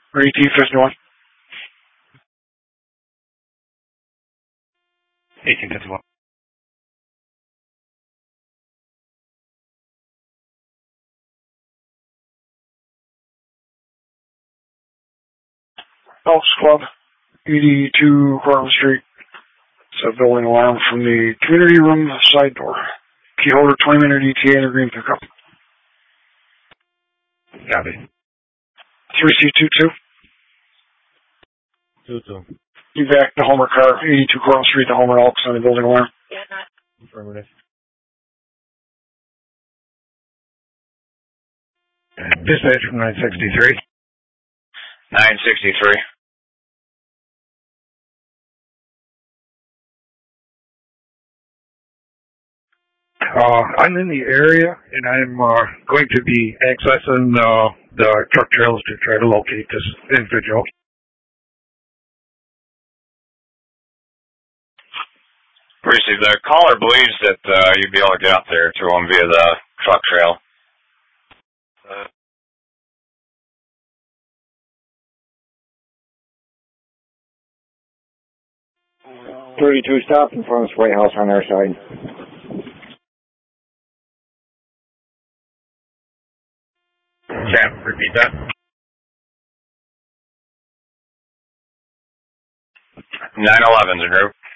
18 51. 1851. Elks Club, 82 Courtland Street. It's a building alarm from the community room side door. Key holder 20-minute ETA and a green pickup. Copy. 3C22. 22. Evac the Homer car, 82 Courtland Street, the Homer Elks on the building alarm. Yeah, not. Affirmative. Dispatch from 963. 963. I'm in the area, and I'm going to be accessing the truck trails to try to locate this individual. Receive. The caller believes that you'd be able to get up there to him via the truck trail. 32 stop in front of this White House on our side. Sam, repeat that. 911's a group.